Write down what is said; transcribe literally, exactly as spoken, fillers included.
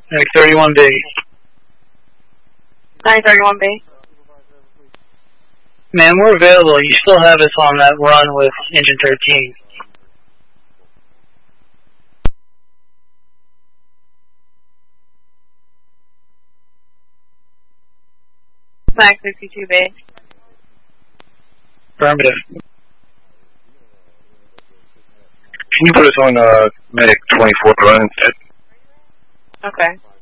Medic thirty-one B. nine thirty-one B. Man, we're available. You still have us on that run with Engine thirteen. nine sixty-two B. Affirmative. Can you put us on uh, Medic twenty-four run instead? Okay.